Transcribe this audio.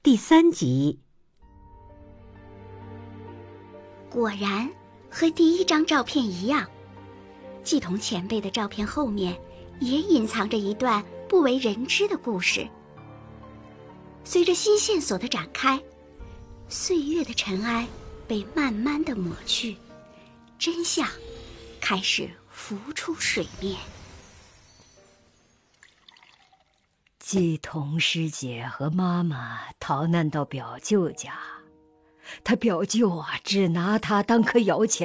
第3集。 果然和第1张照片一样，季童前辈的照片后面也隐藏着一段不为人知的故事。随着新线索的展开，岁月的尘埃被慢慢的抹去，真相开始浮出水面。 季童师姐和妈妈逃难到表舅家，他表舅只拿他当棵摇钱